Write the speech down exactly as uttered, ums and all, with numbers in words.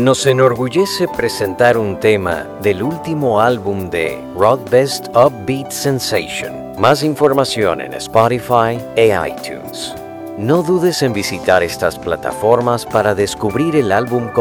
Nos enorgullece presentar un tema del último álbum de Rock Best Upbeat Sensation. Más información en Spotify e iTunes. No dudes en visitar estas plataformas para descubrir el álbum